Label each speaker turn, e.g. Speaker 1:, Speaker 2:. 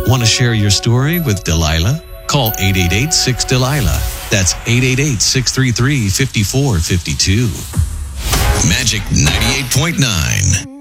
Speaker 1: Want to share your story with Delilah? Call 888-6-DELILAH. That's 888-633-5452. Magic 98.9.